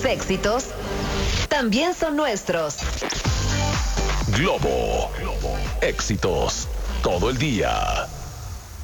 éxitos también son nuestros. Globo. Éxitos todo el día.